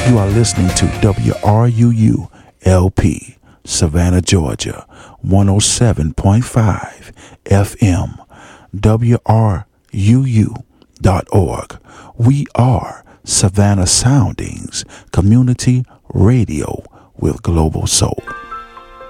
You are listening to WRUU LP, Savannah, Georgia, 107.5 FM, WRUU.org. We are Savannah Soundings Community Radio with Global Soul.